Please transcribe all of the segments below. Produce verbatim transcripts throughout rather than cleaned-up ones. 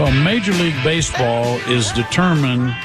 Well, Major League Baseball is determined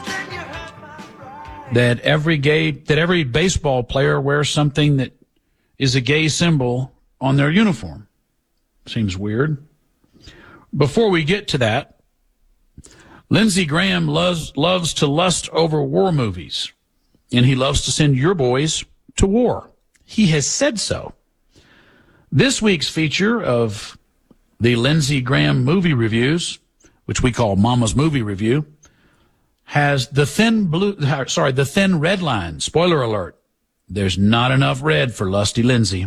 that every gay that every baseball player wears something that is a gay symbol on their uniform. Seems weird. Before we get to that, Lindsey Graham loves loves to lust over war movies, and he loves to send your boys to war. He has said so. This week's feature of the Lindsey Graham movie reviews, which we call Mama's Movie Review, has the thin blue, sorry, the thin red line. Spoiler alert. There's not enough red for Lusty Lindsey.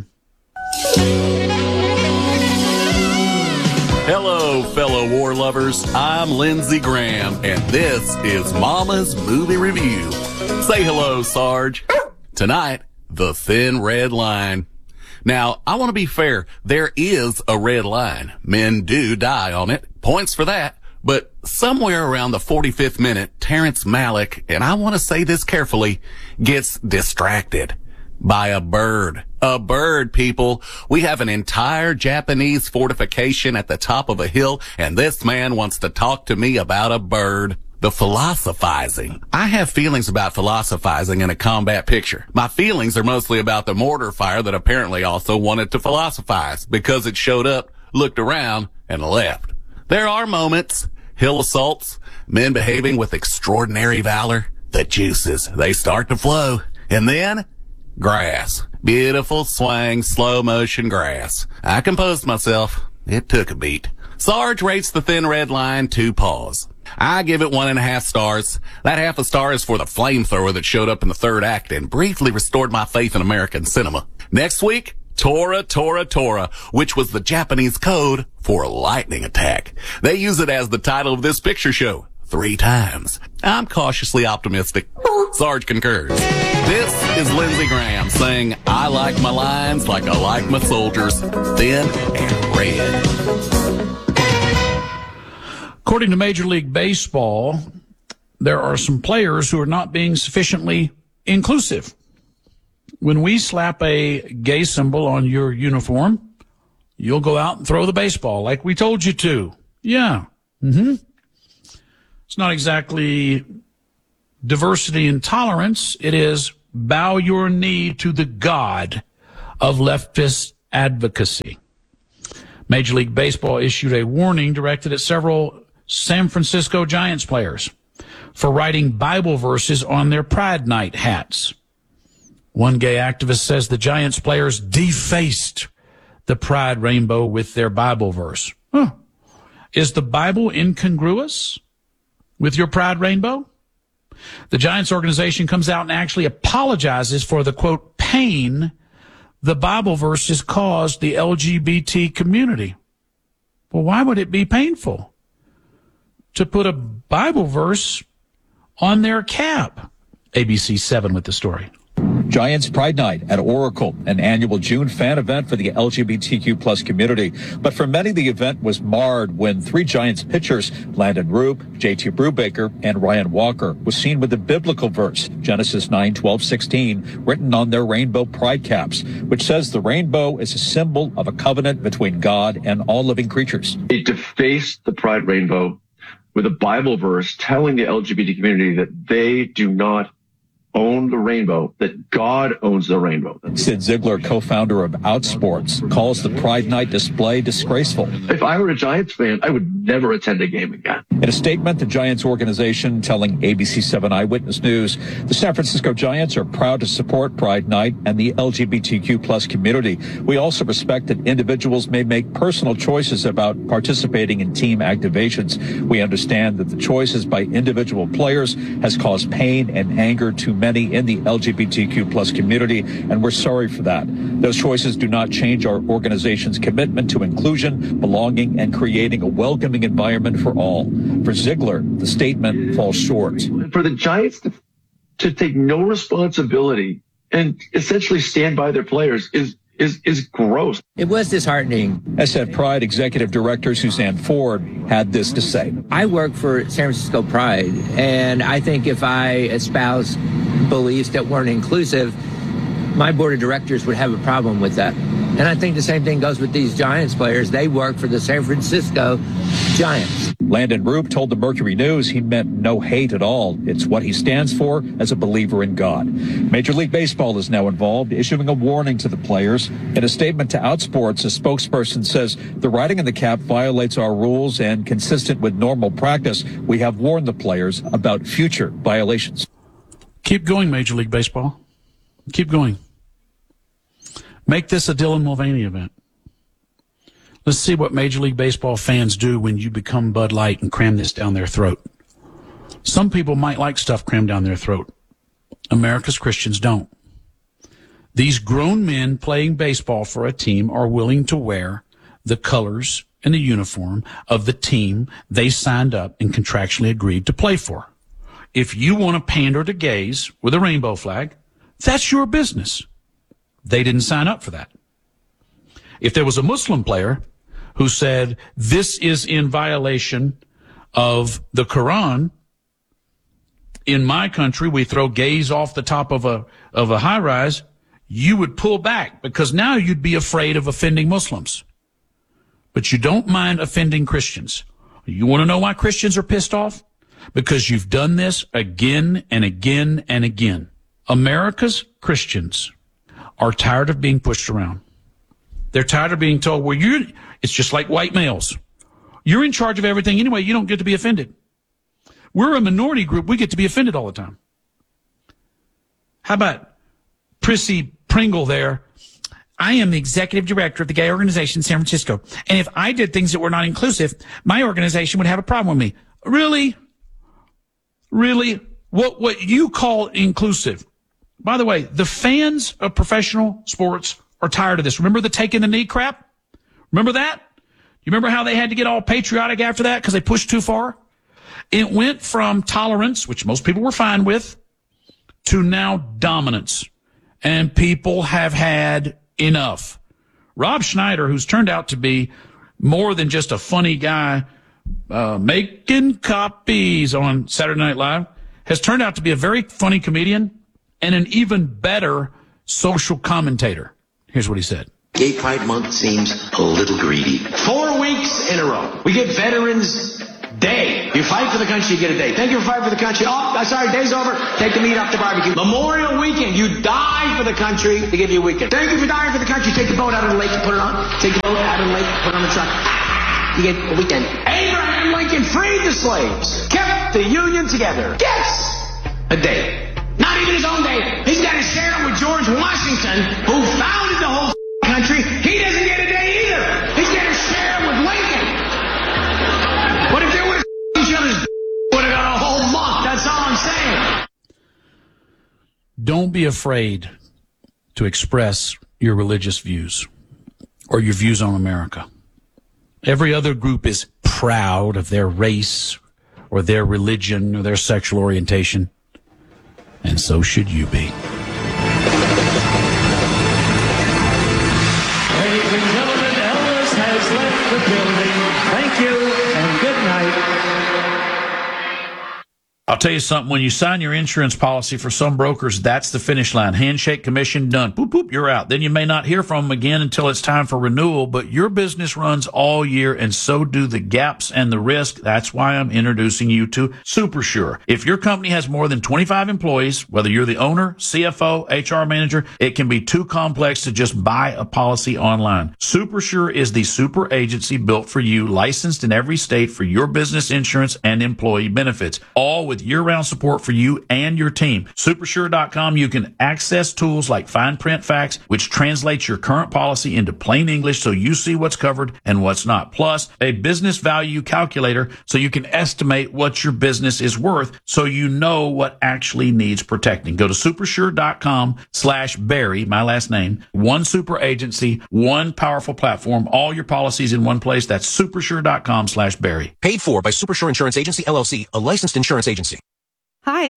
Hello, fellow war lovers. I'm Lindsey Graham, and this is Mama's Movie Review. Say hello, Sarge. Tonight, the thin red line. Now, I want to be fair. There is a red line. Men do die on it. Points for that. But somewhere around the forty-fifth minute, Terrence Malick, and I want to say this carefully, gets distracted by a bird. A bird, people. We have an entire Japanese fortification at the top of a hill, and this man wants to talk to me about a bird. The philosophizing. I have feelings about philosophizing in a combat picture. My feelings are mostly about the mortar fire that apparently also wanted to philosophize because it showed up, looked around, and left. There are moments, hill assaults, men behaving with extraordinary valor. The juices, they start to flow. And then, grass. Beautiful swang, slow motion grass. I composed myself. It took a beat. Sarge rates the thin red line two paws. I give it one and a half stars. That half a star is for the flamethrower that showed up in the third act and briefly restored my faith in American cinema. Next week, Tora, Tora, Tora, which was the Japanese code for a lightning attack. They use it as the title of this picture show three times. I'm cautiously optimistic. Sarge concurs. This is Lindsey Graham saying, I like my lines like I like my soldiers, thin and red. According to Major League Baseball, there are some players who are not being sufficiently inclusive. When we slap a gay symbol on your uniform, you'll go out and throw the baseball like we told you to. Yeah. Mm-hmm. It's not exactly diversity and tolerance. It is bow your knee to the god of leftist advocacy. Major League Baseball issued a warning directed at several San Francisco Giants players for writing Bible verses on their Pride Night hats. One gay activist says the Giants players defaced the Pride rainbow with their Bible verse. Huh. Is the Bible incongruous with your Pride rainbow? The Giants organization comes out and actually apologizes for the, quote, pain the Bible verses caused the L G B T community. Well, why would it be painful to put a Bible verse on their cap? A B C seven with the story. Giants Pride Night at Oracle, an annual June fan event for the L G B T Q plus community. But for many, the event was marred when three Giants pitchers, Landon Roop, J T Brubaker, and Ryan Walker, was seen with the biblical verse, Genesis nine, twelve, sixteen, written on their rainbow pride caps, which says the rainbow is a symbol of a covenant between God and all living creatures. It defaced the pride rainbow with a Bible verse telling the L G B T community that they do not own the rainbow, that God owns the rainbow. Sid Ziegler, co-founder of Outsports, calls the Pride Night display disgraceful. If I were a Giants fan, I would never attend a game again. In a statement, the Giants organization telling A B C seven Eyewitness News, the San Francisco Giants are proud to support Pride Night and the L G B T Q plus community. We also respect that individuals may make personal choices about participating in team activations. We understand that the choices by individual players has caused pain and anger to many in the L G B T Q plus community, and we're sorry for that. Those choices do not change our organization's commitment to inclusion, belonging, and creating a welcoming environment for all. For Ziegler, the statement falls short. For the Giants to, to take no responsibility and essentially stand by their players is is is gross. It was disheartening. S F Pride Executive Director Suzanne Ford had this to say. I work for San Francisco Pride, and I think if I espouse beliefs that weren't inclusive, my board of directors would have a problem with that. And I think the same thing goes with these Giants players. They work for the San Francisco Giants. Landon Roop told the Mercury News he meant no hate at all. It's what he stands for as a believer in God. Major League Baseball is now involved, issuing a warning to the players. In a statement to Outsports, a spokesperson says the writing in the cap violates our rules and consistent with normal practice. We have warned the players about future violations. Keep going, Major League Baseball. Keep going. Make this a Dylan Mulvaney event. Let's see what Major League Baseball fans do when you become Bud Light and cram this down their throat. Some people might like stuff crammed down their throat. America's Christians don't. These grown men playing baseball for a team are willing to wear the colors and the uniform of the team they signed up and contractually agreed to play for. If you want to pander to gays with a rainbow flag, that's your business. They didn't sign up for that. If there was a Muslim player who said, this is in violation of the Quran, in my country, we throw gays off the top of a, of a high rise, you would pull back because now you'd be afraid of offending Muslims. But you don't mind offending Christians. You want to know why Christians are pissed off? Because you've done this again and again and again. America's Christians are tired of being pushed around. They're tired of being told, well, you're, it's just like white males. You're in charge of everything anyway. You don't get to be offended. We're a minority group. We get to be offended all the time. How about Prissy Pringle there? I am the executive director of the gay organization in San Francisco. And if I did things that were not inclusive, my organization would have a problem with me. Really? Really? What, what you call inclusive? By the way, the fans of professional sports are tired of this. Remember the taking the knee crap? Remember that? You remember how they had to get all patriotic after that because they pushed too far? It went from tolerance, which most people were fine with, to now dominance. And people have had enough. Rob Schneider, who's turned out to be more than just a funny guy uh, making copies on Saturday Night Live, has turned out to be a very funny comedian and an even better social commentator. Here's what he said. Gay Pride Month seems a little greedy. Four weeks in a row. We get Veterans Day. You fight for the country, you get a day. Thank you for fighting for the country. Oh, I'm sorry, day's over. Take the meat off the barbecue. Memorial Weekend. You die for the country, they give you a weekend. Thank you for dying for the country. Take the boat out of the lake and put it on. Take the boat out of the lake, put it on the truck. You get a weekend. Abraham Lincoln freed the slaves. Kept the Union together. Gets a day. Not even his own day. He's got to share it with George Washington, who founded the whole country. He doesn't get a day either. He's got to share it with Lincoln. But if they would have each other's would have got a whole month. That's all I'm saying. Don't be afraid to express your religious views or your views on America. Every other group is proud of their race or their religion or their sexual orientation. And so should you be. Ladies and gentlemen, Elvis has left the building. Thank you and good night. I'll tell you something. When you sign your insurance policy for some brokers, that's the finish line. Handshake, commission, done. Boop, boop, you're out. Then you may not hear from them again until it's time for renewal, but your business runs all year, and so do the gaps and the risk. That's why I'm introducing you to SuperSure. If your company has more than twenty-five employees, whether you're the owner, C F O, H R manager, it can be too complex to just buy a policy online. SuperSure is the super agency built for you, licensed in every state for your business insurance and employee benefits, all with year-round support for you and your team. Supersure dot com, you can access tools like fine print facts, which translates your current policy into plain English so you see what's covered and what's not. Plus, a business value calculator so you can estimate what your business is worth so you know what actually needs protecting. Go to supersure dot com slash Barry, my last name, one super agency, one powerful platform, all your policies in one place. That's supersure dot com slash Barry. Paid for by Supersure Insurance Agency, L L C, a licensed insurance agency. Hi,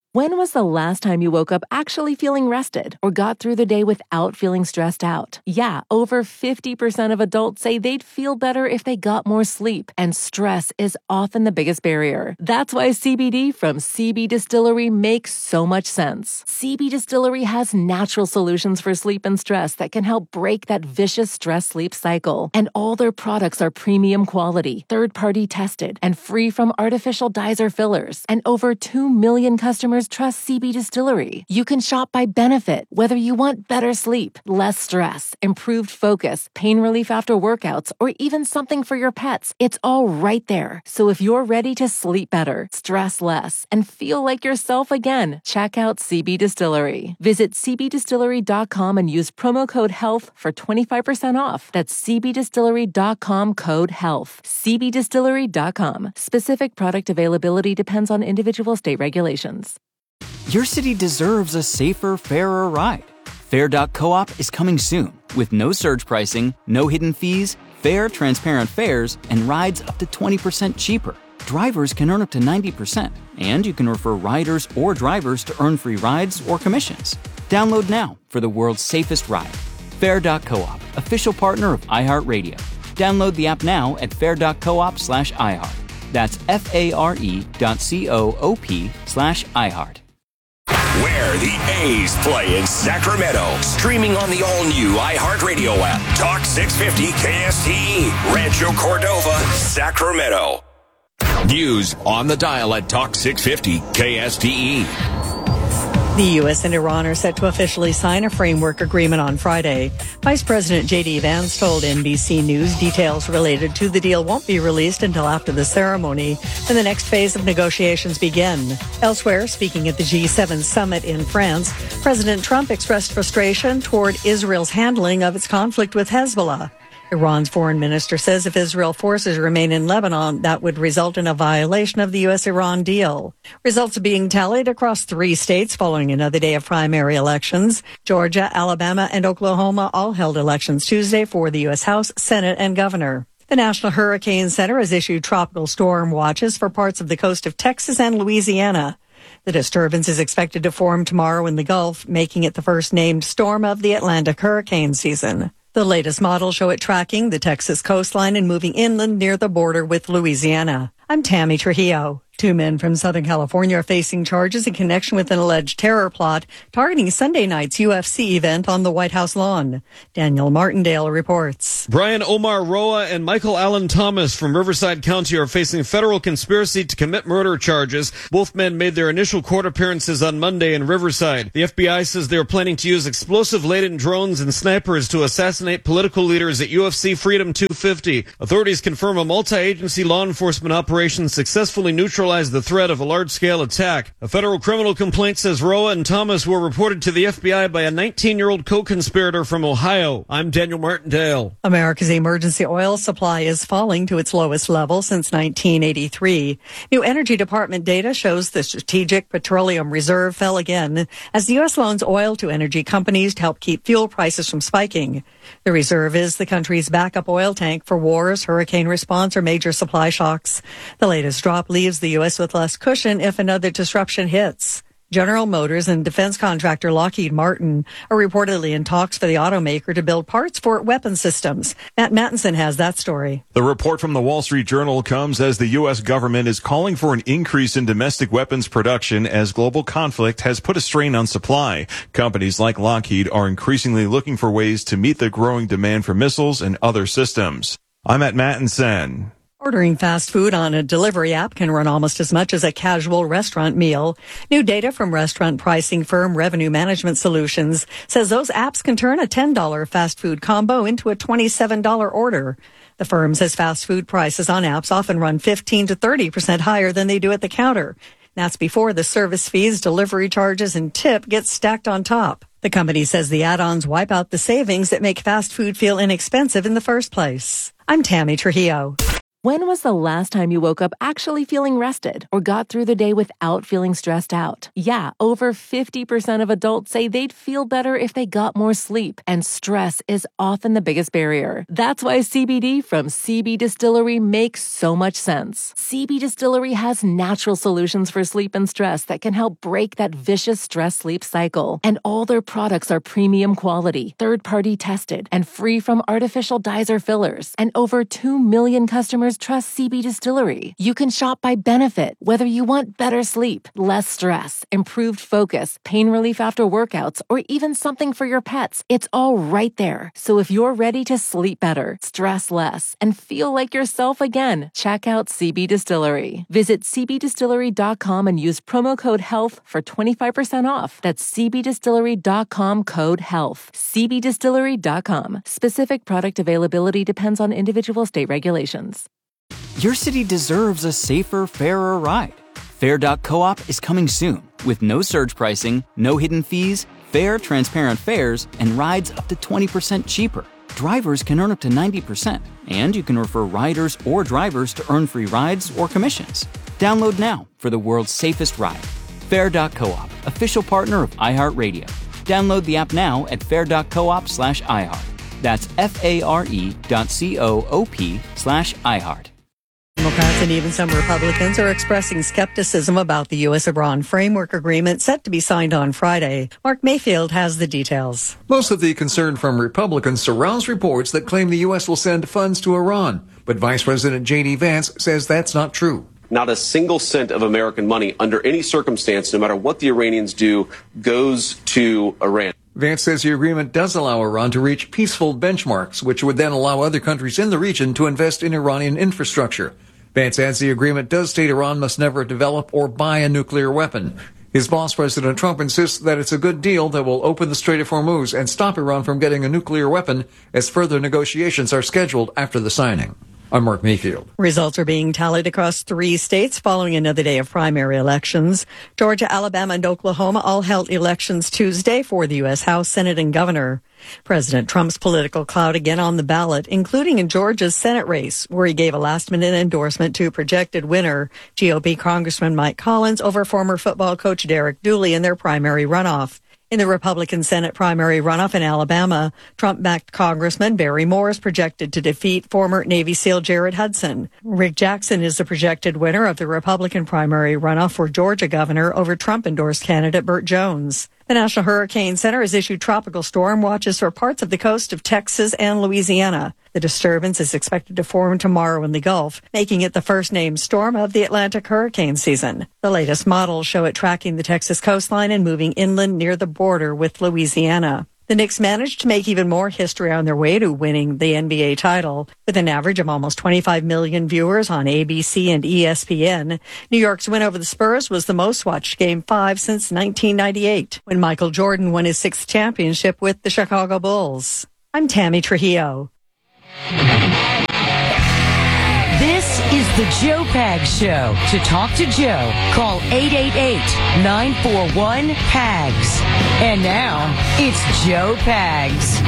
When was the last time you woke up actually feeling rested or got through the day without feeling stressed out? Yeah, over fifty percent of adults say they'd feel better if they got more sleep, and stress is often the biggest barrier. That's why C B D from C B Distillery makes so much sense. C B Distillery has natural solutions for sleep and stress that can help break that vicious stress-sleep cycle. And all their products are premium quality, third-party tested, and free from artificial dyes or fillers. And over two million customers trust C B Distillery. You can shop by benefit, whether you want better sleep, less stress, improved focus, pain relief after workouts, or even something for your pets. It's all right there. So if you're ready to sleep better, stress less, and feel like yourself again, check out C B Distillery. Visit c b distillery dot com and use promo code HEALTH for twenty-five percent off. That's c b distillery dot com code HEALTH. c b distillery dot com. Specific product availability depends on individual state regulations. Your city deserves a safer, fairer ride. Fair dot coop is coming soon with no surge pricing, no hidden fees, fair, transparent fares, and rides up to twenty percent cheaper. Drivers can earn up to ninety percent, and you can refer riders or drivers to earn free rides or commissions. Download now for the world's safest ride. Fair dot coop, official partner of iHeartRadio. Download the app now at fair dot coop slash iHeart. That's F-A-R-E dot C-O-O-P slash iHeart. Where the A's play in Sacramento. Streaming on the all-new iHeartRadio app. Talk six fifty K S T E. Rancho Cordova, Sacramento. News on the dial at Talk six fifty K S T E. The U S and Iran are set to officially sign a framework agreement on Friday. Vice President J D Vance told N B C News details related to the deal won't be released until after the ceremony, when the next phase of negotiations begin. Elsewhere, speaking at the G seven summit in France, President Trump expressed frustration toward Israel's handling of its conflict with Hezbollah. Iran's foreign minister says if Israel forces remain in Lebanon, that would result in a violation of the U S Iran deal. Results are being tallied across three states following another day of primary elections. Georgia, Alabama, and Oklahoma all held elections Tuesday for the U S House, Senate, and governor. The National Hurricane Center has issued tropical storm watches for parts of the coast of Texas and Louisiana. The disturbance is expected to form tomorrow in the Gulf, making it the first named storm of the Atlantic hurricane season. The latest models show it tracking the Texas coastline and moving inland near the border with Louisiana. I'm Tammy Trujillo. Two men from Southern California are facing charges in connection with an alleged terror plot targeting Sunday night's U F C event on the White House lawn. Daniel Martindale reports. Brian Omar Roa and Michael Allen Thomas from Riverside County are facing federal conspiracy to commit murder charges. Both men made their initial court appearances on Monday in Riverside. The F B I says they are planning to use explosive-laden drones and snipers to assassinate political leaders at U F C Freedom two fifty. Authorities confirm a multi-agency law enforcement operation successfully neutralized the threat of a large-scale attack. A federal criminal complaint says Roa and Thomas were reported to the F B I by a nineteen-year-old co-conspirator from Ohio. I'm Daniel Martindale. America's emergency oil supply is falling to its lowest level since nineteen eighty-three. New Energy Department data shows the Strategic Petroleum Reserve fell again as the U S loans oil to energy companies to help keep fuel prices from spiking. The reserve is the country's backup oil tank for wars, hurricane response, or major supply shocks. The latest drop leaves the U S with less cushion if another disruption hits. General Motors and defense contractor Lockheed Martin are reportedly in talks for the automaker to build parts for weapon systems. Matt Mattinson has that story. The report from the Wall Street Journal comes as the U S government is calling for an increase in domestic weapons production as global conflict has put a strain on supply. Companies like Lockheed are increasingly looking for ways to meet the growing demand for missiles and other systems. I'm at Mattinson. Ordering fast food on a delivery app can run almost as much as a casual restaurant meal. New data from restaurant pricing firm Revenue Management Solutions says those apps can turn a ten dollars fast food combo into a twenty-seven dollars order. The firm says fast food prices on apps often run fifteen to thirty percent higher than they do at the counter. That's before the service fees, delivery charges, and tip get stacked on top. The company says the add-ons wipe out the savings that make fast food feel inexpensive in the first place. I'm Tammy Trujillo. When was the last time you woke up actually feeling rested or got through the day without feeling stressed out? Yeah, over fifty percent of adults say they'd feel better if they got more sleep, and stress is often the biggest barrier. That's why C B D from C B Distillery makes so much sense. C B Distillery has natural solutions for sleep and stress that can help break that vicious stress-sleep cycle. And all their products are premium quality, third-party tested, and free from artificial dyes or fillers. And over two million customers trust C B Distillery. You can shop by benefit, whether you want better sleep, less stress, improved focus, pain relief after workouts, or even something for your pets. It's all right there. So if you're ready to sleep better, stress less, and feel like yourself again, check out C B Distillery. Visit c b distillery dot com and use promo code HEALTH for twenty-five percent off. That's c b distillery dot com code HEALTH. c b distillery dot com. Specific product availability depends on individual state regulations. Your city deserves a safer, fairer ride. Fair dot coop is coming soon with no surge pricing, no hidden fees, fair, transparent fares, and rides up to twenty percent cheaper. Drivers can earn up to ninety percent, and you can refer riders or drivers to earn free rides or commissions. Download now for the world's safest ride. Fair dot coop, official partner of iHeartRadio. Download the app now at fair dot coop slash iHeart. That's F-A-R-E dot C-O-O-P slash iHeart. Democrats and even some Republicans are expressing skepticism about the U S-Iran framework agreement set to be signed on Friday. Mark Mayfield has the details. Most of the concern from Republicans surrounds reports that claim the U S will send funds to Iran. But Vice President J D Vance says that's not true. Not a single cent of American money under any circumstance, no matter what the Iranians do, goes to Iran. Vance says the agreement does allow Iran to reach peaceful benchmarks, which would then allow other countries in the region to invest in Iranian infrastructure. Vance adds the agreement does state Iran must never develop or buy a nuclear weapon. His boss, President Trump, insists that it's a good deal that will open the Strait of Hormuz and stop Iran from getting a nuclear weapon, as further negotiations are scheduled after the signing. I'm Mark Mayfield. Results are being tallied across three states following another day of primary elections. Georgia, Alabama, and Oklahoma all held elections Tuesday for the U S House, Senate, and governor. President Trump's political clout again on the ballot, including in Georgia's Senate race, where he gave a last-minute endorsement to projected winner, G O P Congressman Mike Collins, over former football coach Derek Dooley in their primary runoff. In the Republican Senate primary runoff in Alabama, Trump-backed Congressman Barry Moore is projected to defeat former Navy SEAL Jared Hudson. Rick Jackson is the projected winner of the Republican primary runoff for Georgia governor over Trump-endorsed candidate Burt Jones. The National Hurricane Center has issued tropical storm watches for parts of the coast of Texas and Louisiana. The disturbance is expected to form tomorrow in the Gulf, making it the first named storm of the Atlantic hurricane season. The latest models show it tracking the Texas coastline and moving inland near the border with Louisiana. The Knicks managed to make even more history on their way to winning the N B A title. With an average of almost twenty-five million viewers on A B C and E S P N, New York's win over the Spurs was the most watched Game five since nineteen ninety-eight, when Michael Jordan won his sixth championship with the Chicago Bulls. I'm Tammy Trujillo. This is the Joe Pags Show. To talk to Joe, call eight eight eight, nine four one, P A G S. And now, it's Joe Pags.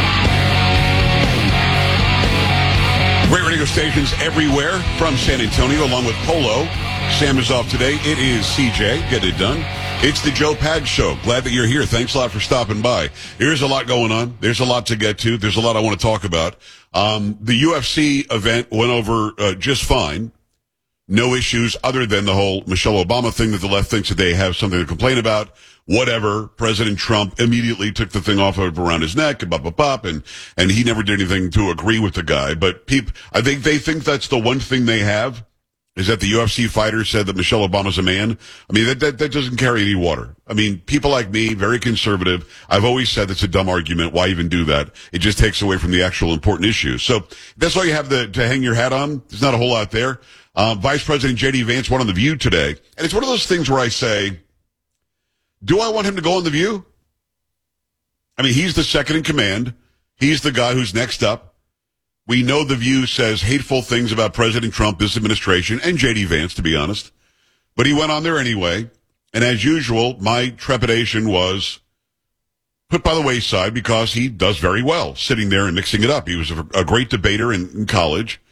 Great radio stations everywhere from San Antonio, along with Polo. Sam is off today. It is C J. Get it done. It's the Joe Pags Show. Glad that you're here. Thanks a lot for stopping by. There's a lot going on. There's a lot to get to. There's a lot I want to talk about. Um, the U F C event went over uh, just fine. No issues other than the whole Michelle Obama thing that the left thinks that they have something to complain about. Whatever. President Trump immediately took the thing off of around his neck and bop, bop, bop, and, and he never did anything to agree with the guy. But people, I think they think that's the one thing they have, is that the U F C fighter said that Michelle Obama's a man. I mean, that, that, that doesn't carry any water. I mean, people like me, very conservative, I've always said that's a dumb argument. Why even do that? It just takes away from the actual important issues. So that's all you have to, to hang your hat on. There's not a whole lot there. Uh, Vice President J D Vance went on The View today. And it's one of those things where I say, do I want him to go on The View? I mean, he's the second in command. He's the guy who's next up. We know The View says hateful things about President Trump, this administration, and J D Vance, to be honest. But he went on there anyway. And as usual, my trepidation was put by the wayside because he does very well sitting there and mixing it up. He was a, a great debater in, in college.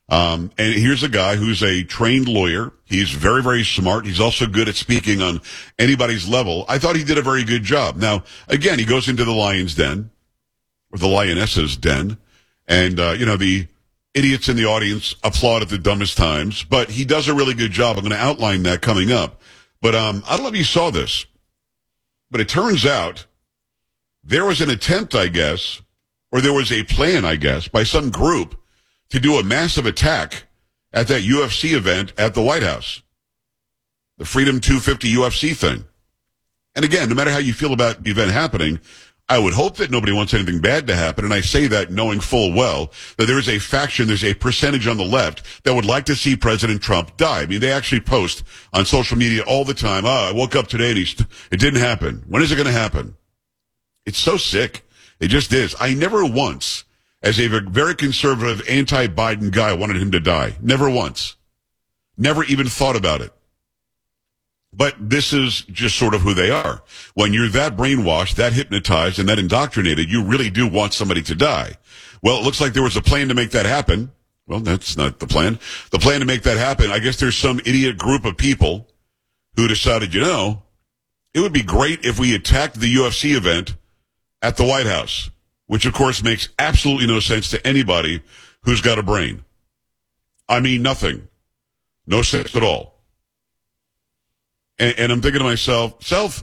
Um, and here's a guy who's a trained lawyer. He's very, very smart. He's also good at speaking on anybody's level. I thought he did a very good job. Now, again, he goes into the lion's den, or the lioness's den, and, uh, you know, the idiots in the audience applaud at the dumbest times, but he does a really good job. I'm going to outline that coming up. But um, I don't know if you saw this, but it turns out there was an attempt, I guess, or there was a plan, I guess, by some group to do a massive attack at that U F C event at the White House. The Freedom two fifty U F C thing. And again, no matter how you feel about the event happening, I would hope that nobody wants anything bad to happen, and I say that knowing full well that there is a faction, there's a percentage on the left that would like to see President Trump die. I mean, they actually post on social media all the time, oh, I woke up today and he st- it didn't happen. When is it going to happen? It's so sick. It just is. I never once, as a very conservative, anti-Biden guy, wanted him to die. Never once. Never even thought about it. But this is just sort of who they are. When you're that brainwashed, that hypnotized, and that indoctrinated, you really do want somebody to die. Well, it looks like there was a plan to make that happen. Well, that's not the plan. The plan to make that happen, I guess there's some idiot group of people who decided, you know, it would be great if we attacked the U F C event at the White House, which of course makes absolutely no sense to anybody who's got a brain. I mean, nothing. No sense at all. And, and I'm thinking to myself, self,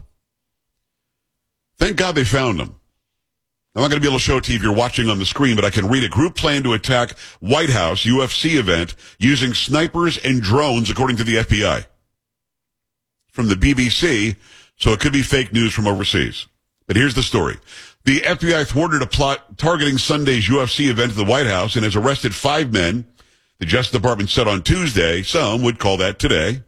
thank God they found him. I'm not going to be able to show it to you if you're watching on the screen, but I can read it. Group plan to attack White House U F C event using snipers and drones, according to the F B I. From the B B C, so it could be fake news from overseas. But here's the story. The F B I thwarted a plot targeting Sunday's U F C event at the White House and has arrested five men. The Justice Department said on Tuesday, some would call that today.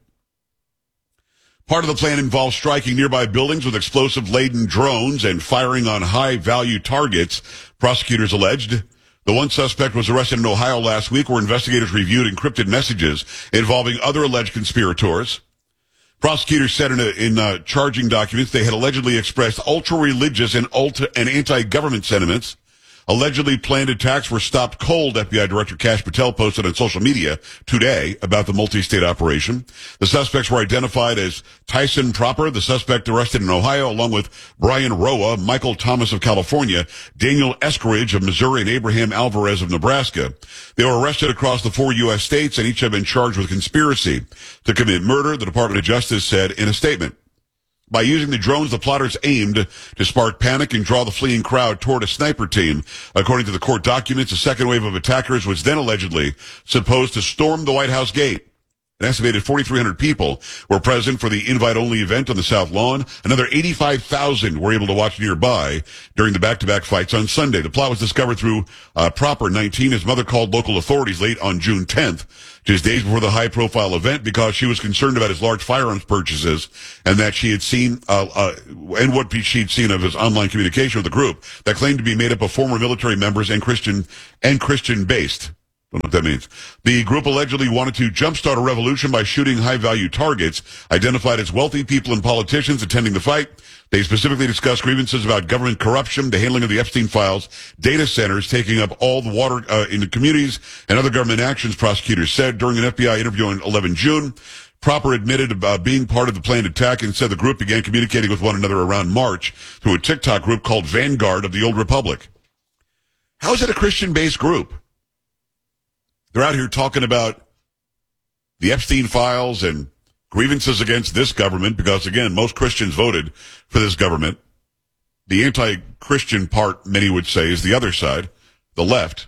Part of the plan involves striking nearby buildings with explosive-laden drones and firing on high-value targets, prosecutors alleged. The one suspect was arrested in Ohio last week, where investigators reviewed encrypted messages involving other alleged conspirators. Prosecutors said in, a, in uh, charging documents they had allegedly expressed ultra-religious and, ultra- and anti-government sentiments. Allegedly planned attacks were stopped cold, F B I Director Kash Patel posted on social media today about the multi-state operation. The suspects were identified as Tyson Proper, the suspect arrested in Ohio, along with Brian Roa, Michael Thomas of California, Daniel Eskridge of Missouri, and Abraham Alvarez of Nebraska. They were arrested across the four U S states and each have been charged with conspiracy to commit murder, the Department of Justice said in a statement. By using the drones, the plotters aimed to spark panic and draw the fleeing crowd toward a sniper team. According to the court documents, a second wave of attackers was then allegedly supposed to storm the White House gate. An estimated forty-three hundred people were present for the invite-only event on the South Lawn. Another eighty-five thousand were able to watch nearby during the back-to-back fights on Sunday. The plot was discovered through uh, Proper nineteen. His mother called local authorities late on June tenth, just days before the high-profile event, because she was concerned about his large firearms purchases and that she had seen, uh, uh, and what she'd seen of his online communication with the group that claimed to be made up of former military members and Christian and Christian-based. Don't know what that means. The group allegedly wanted to jumpstart a revolution by shooting high-value targets, identified as wealthy people and politicians attending the fight. They specifically discussed grievances about government corruption, the handling of the Epstein files, data centers taking up all the water uh, in the communities, and other government actions, prosecutors said. During an F B I interview on eleventh June, Proper admitted about being part of the planned attack and said the group began communicating with one another around March through a TikTok group called Vanguard of the Old Republic. How is it a Christian-based group? They're out here talking about the Epstein files and grievances against this government because, again, most Christians voted for this government. The anti-Christian part, many would say, is the other side, the left.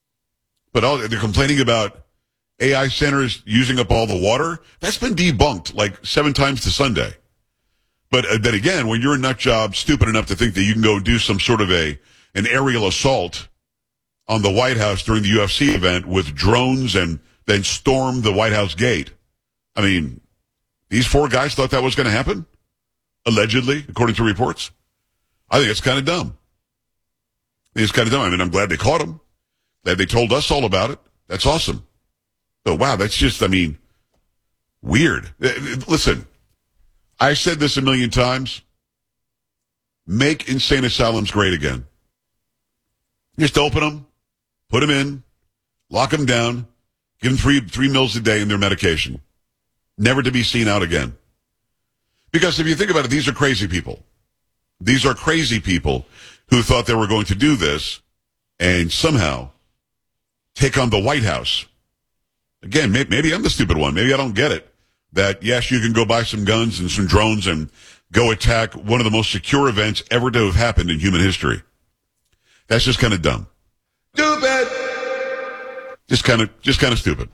But all, they're complaining about A I centers using up all the water. That's been debunked like seven times to Sunday. But uh, then again, when you're a nut job stupid enough to think that you can go do some sort of a an aerial assault on the White House during the U F C event with drones and then storm the White House gate. I mean, these four guys thought that was going to happen? Allegedly, according to reports. I think it's kind of dumb. I think it's kind of dumb. I mean, I'm glad they caught them. Glad they told us all about it. That's awesome. But wow, that's just, I mean, weird. Listen, I said this a million times. Make insane asylums great again. Just open them. Put them in, lock them down, Give them three, three meals a day and their medication. Never to be seen out again. Because if you think about it, these are crazy people. These are crazy people who thought they were going to do this and somehow take on the White House. Again, maybe I'm the stupid one. Maybe I don't get it. That, yes, you can go buy some guns and some drones and go attack one of the most secure events ever to have happened in human history. That's just kind of dumb. Stupid! Just kind of, just kind of stupid.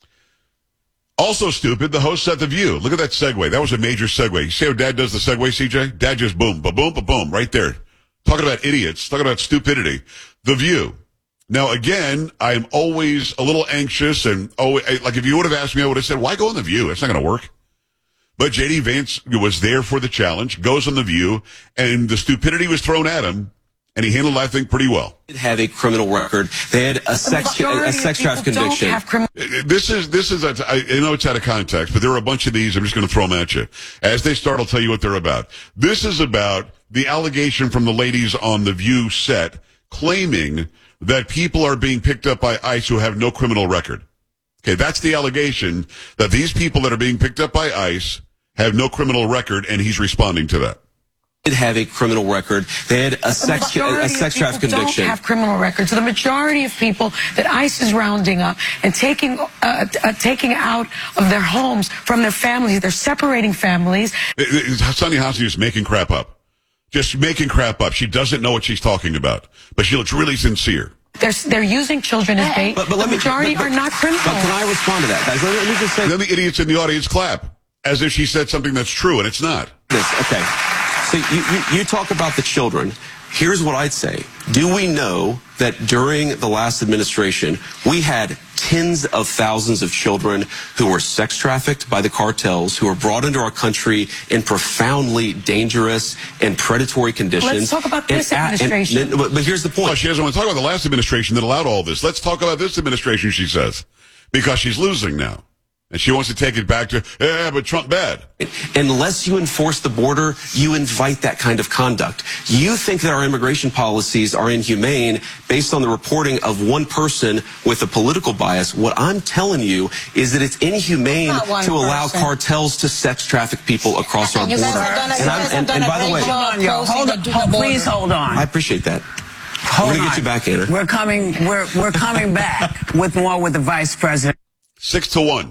Also stupid, the hosts at The View. Look at that segue. That was a major segue. You see how Dad does the segue, C J? Dad just boom, ba-boom, ba-boom, right there. Talking about idiots, talking about stupidity. The View. Now, again, I'm always a little anxious, and oh, like if you would have asked me, I would have said, why go on The View? It's not going to work. But J D Vance was there for the challenge, goes on The View, and the stupidity was thrown at him, and he handled, I think, pretty well. Have a criminal record. They had a sex a sex trafficking conviction. This is this is a, I know it's out of context, but there are a bunch of these. I'm just going to throw them at you as they start. I'll tell you what they're about. This is about the allegation from the ladies on The View set claiming that people are being picked up by ICE who have no criminal record. Okay, that's the allegation, that these people that are being picked up by ICE have no criminal record, and he's responding to that. Did have a criminal record. They had a sex a sex trafficking conviction. Don't have criminal records. So the majority of people that ICE is rounding up and taking uh, uh, taking out of their homes from their families, they're separating families. Sunny Hosny is making crap up, just making crap up. She doesn't know what she's talking about, but she looks really sincere. They're they're using children as bait. But, but the majority me, but, but, are not criminal. But can I respond to that, guys? Let, let me just say. And then the idiots in the audience clap as if she said something that's true, and it's not. This, okay. So you, you, you talk about the children. Here's what I'd say. Do we know that during the last administration, we had tens of thousands of children who were sex trafficked by the cartels, who were brought into our country in profoundly dangerous and predatory conditions? Let's talk about this and, administration. And, and, but, but here's the point. Oh, she doesn't want to talk about the last administration that allowed all this. Let's talk about this administration, she says, because she's losing now. And she wants to take it back to, yeah, but Trump bad. Unless you enforce the border, you invite that kind of conduct. You think that our immigration policies are inhumane based on the reporting of one person with a political bias. What I'm telling you is that it's inhumane to allow person. cartels to sex traffic people across our border. And, and, and by the way, hold on, hold, please hold on. I appreciate that. Hold we're going to get on. you back, Anna. We're coming, we're, we're coming back with more with the vice president. Six to one.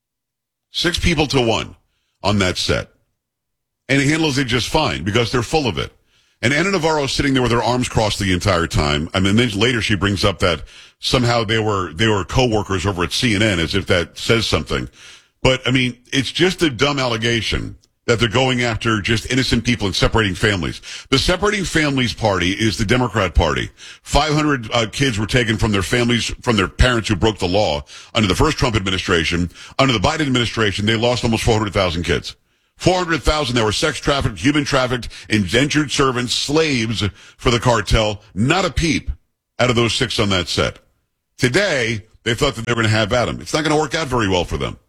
Six people to one on that set. And he handles it just fine because they're full of it. And Anna Navarro is sitting there with her arms crossed the entire time. I mean, then later she brings up that somehow they were, they were co-workers over at C N N, as if that says something. But, I mean, it's just a dumb allegation that they're going after just innocent people and separating families. The separating families party is the Democrat Party. five hundred uh, kids were taken from their families, from their parents who broke the law under the first Trump administration. Under the Biden administration, they lost almost four hundred thousand kids. four hundred thousand that were sex trafficked, human trafficked, indentured servants, slaves for the cartel. Not a peep out of those six on that set. Today, they thought that they were going to have at them. It's not going to work out very well for them.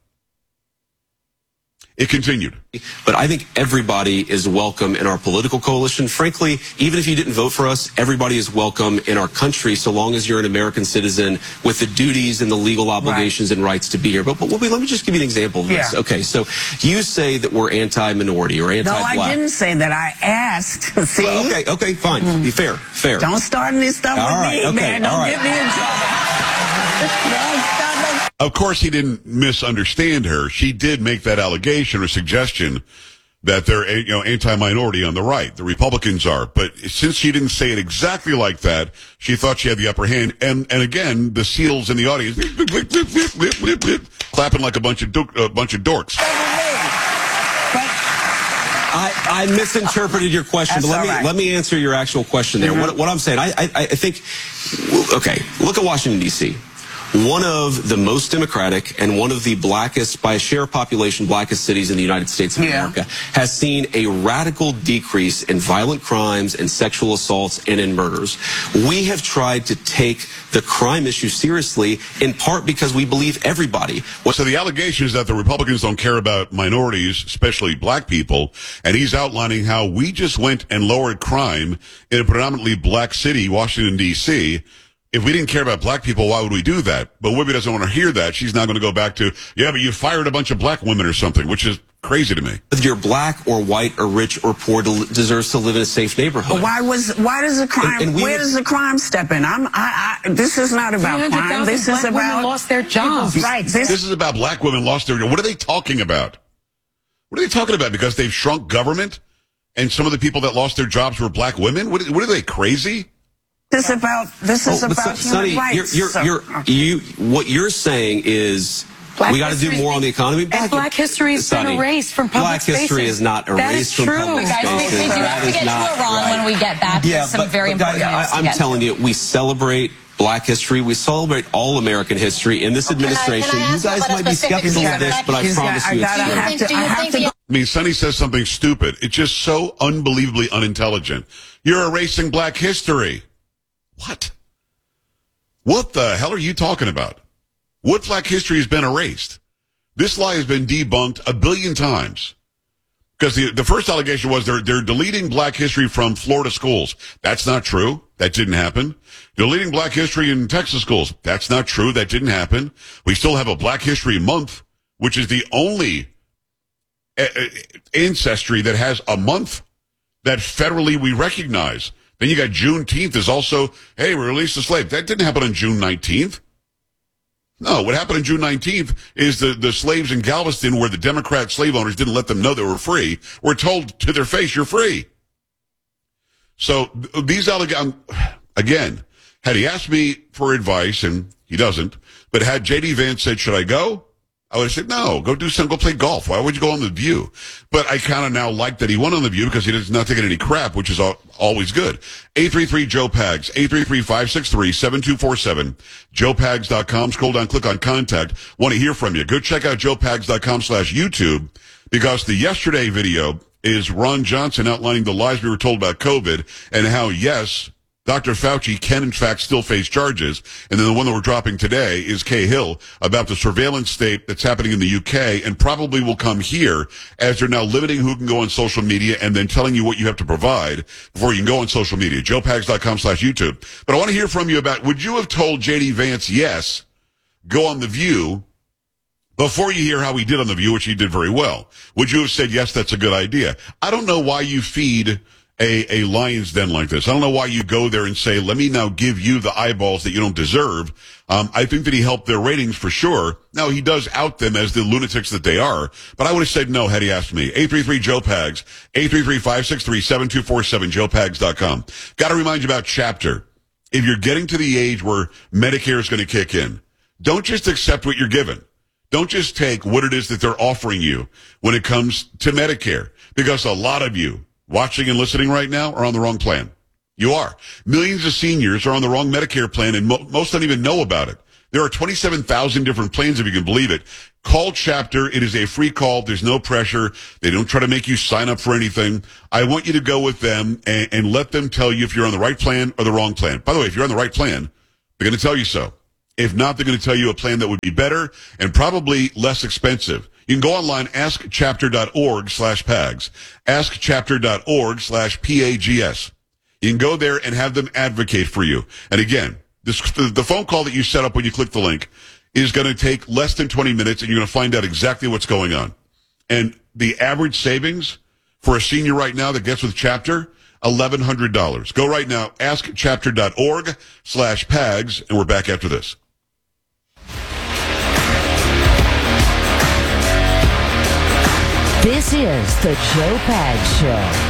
It continued. But I think everybody is welcome in our political coalition. Frankly, even if you didn't vote for us, everybody is welcome in our country so long as you're an American citizen with the duties and the legal obligations right. and rights to be here. But, but wait, let me just give you an example of this. Yeah. Okay, so you say that we're anti-minority or anti-black. No, I didn't say that. I asked. See? Well, okay, okay, fine. Mm-hmm. Be fair, fair. Don't start any stuff all with right, me, okay, man. Don't right. get me in trouble. Of course, he didn't misunderstand her. She did make that allegation or suggestion that they're, you know, anti-minority on the right. The Republicans are. But since she didn't say it exactly like that, she thought she had the upper hand. And, and again, the SEALs in the audience, clapping like a bunch of, do- a bunch of dorks. I, I misinterpreted your question, That's but let me right. let me answer your actual question there. Mm-hmm. What, what I'm saying, I, I, I think, okay, look at Washington, D C One of the most democratic and one of the blackest, by a share of population, blackest cities in the United States of yeah. America has seen a radical decrease in violent crimes and sexual assaults and in murders. We have tried to take the crime issue seriously, in part because we believe everybody. So the allegation is that the Republicans don't care about minorities, especially black people, and he's outlining how we just went and lowered crime in a predominantly black city, Washington, D C, if we didn't care about black people, why would we do that? But Wibby doesn't want to hear that. She's now going to go back to, yeah, but you fired a bunch of black women or something, which is crazy to me. Whether you're black or white or rich or poor del- deserves to live in a safe neighborhood. But why was why does the crime? And- and we where would- does the crime step in? I'm. I. I this is not about crime. This is black women about lost their jobs. people's rights. This is about black women lost their, what are they talking about? What are they talking about? Because they've shrunk government and some of the people that lost their jobs were black women? What, what are they, crazy? This about this is Oh, but about Son- human Sonny, rights. you're, So- you're, you're, you, what you're saying is Black we got to do history- more on the economy. And black history has been Sonny, erased from public Black history spaces. is not That erased is from true. public Guys, we, we spaces. do That have to is get to not Iran right. when we get back. Yeah, There's some but, very but important guys, news I, to I'm get telling to. you, we celebrate black history. We celebrate all American history. In this Can I- can I administration, ask you guys about a might be specific skeptical of this, subject? but I He's got- promise I you gotta it's have true. to- Do I you have think to the go- I mean, Sonny says something stupid. It's just so unbelievably unintelligent. You're erasing black history. What? What the hell are you talking about? What black history has been erased? This lie has been debunked a billion times. Because the, the first allegation was they're, they're deleting black history from Florida schools. That's not true. That didn't happen. Deleting black history in Texas schools. That's not true. That didn't happen. We still have a Black History Month, which is the only uh, ancestry that has a month that federally we recognize. Then you got Juneteenth is also, hey, we released the slave. That didn't happen on June nineteenth. No, what happened on June nineteenth is the, the slaves in Galveston, where the Democrat slave owners didn't let them know they were free, were told to their face, you're free. So th- these allegations, again, had he asked me for advice, and he doesn't, but had J D Vance said, should I go? I would have said, no, go do something, go play golf. Why would you go on The View? But I kind of now like that he went on The View because he does not taking any crap, which is all, always good. eight three three Joe Pags, eight three three, five six three, seven two four seven, joe pags dot com. Scroll down, click on contact. Want to hear from you. Go check out joe pags dot com slash YouTube because the yesterday video is Ron Johnson outlining the lies we were told about COVID and how, yes, Doctor Fauci can, in fact, still face charges. And then the one that we're dropping today is Kay Hill about the surveillance state that's happening in the U K and probably will come here as they're now limiting who can go on social media and then telling you what you have to provide before you can go on social media. joe pags dot com slash YouTube. But I want to hear from you about, would you have told J D Vance, yes, go on The View before you hear how he did on The View, which he did very well? Would you have said, yes, that's a good idea? I don't know why you feed A, a lion's den like this. I don't know why you go there and say, let me now give you the eyeballs that you don't deserve. Um, I think that he helped their ratings for sure. Now, he does out them as the lunatics that they are, but I would have said no had he asked me. eight three three Joe Pags, eight three three, five six three, seven two four seven, joe pags dot com. Got to remind you about Chapter. If you're getting to the age where Medicare is going to kick in, don't just accept what you're given. Don't just take what it is that they're offering you when it comes to Medicare, because a lot of you watching and listening right now are on the wrong plan. You are. Millions of seniors are on the wrong Medicare plan, and mo- most don't even know about it. There are twenty-seven thousand different plans, if you can believe it. Call Chapter. It is a free call. There's no pressure. They don't try to make you sign up for anything. I want you to go with them and, and let them tell you if you're on the right plan or the wrong plan. By the way, if you're on the right plan, they're going to tell you so. If not, they're going to tell you a plan that would be better and probably less expensive. You can go online, ask chapter dot org slash pags, ask chapter dot org slash P A G S. You can go there and have them advocate for you. And again, this, the, the phone call that you set up when you click the link is going to take less than twenty minutes, and you're going to find out exactly what's going on. And the average savings for a senior right now that gets with Chapter, eleven hundred dollars. Go right now, ask chapter dot org slash pags, and we're back after this. This is the Joe Pags Show.